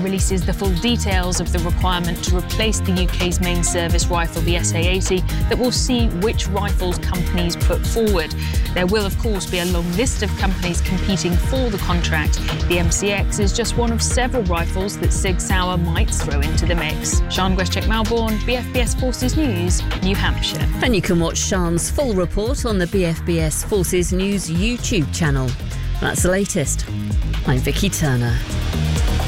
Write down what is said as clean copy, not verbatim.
releases the full details of the requirement to replace the UK's main service rifle, the SA-80, that will see which rifles companies put forward. There will, of course, be a long list of companies competing for the contract. The MCX is just one of several rifles that Sig Sauer might throw into the mix. Sian Gweszczak-Malborn, BFBS Forces News, New Hampshire. And you can watch Sian's full report on the BFBS Forces News YouTube channel. That's the latest. I'm Vicky Turner.